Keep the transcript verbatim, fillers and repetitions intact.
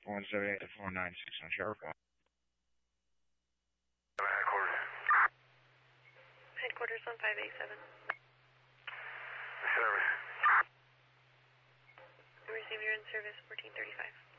one seven eight to four nine six on Sheriff one. Headquarters. Headquarters one five eight seven. Service. Receive your in service fourteen thirty-five.